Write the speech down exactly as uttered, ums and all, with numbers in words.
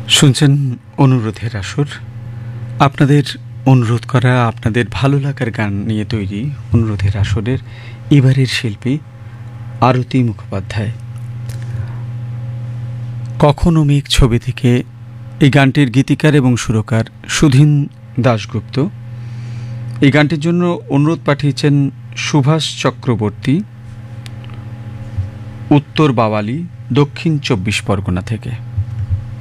শুনছেন অনুরোধের আসর। আপনাদের অনুরোধ করা, আপনাদের ভালো লাগার গান নিয়ে তৈরি অনুরোধের আসরের এবারের শিল্পী আরতি মুখোপাধ্যায়। কখনো মেঘ ছবি থেকে এই গানটির গীতিকার এবং সুরকার সুধীন দাশগুপ্ত। এই গানটির জন্য অনুরোধ পাঠিয়েছেন সুভাষ চক্রবর্তী, উত্তর বাওয়ালি, দক্ষিণ চব্বিশ পরগনা থেকে।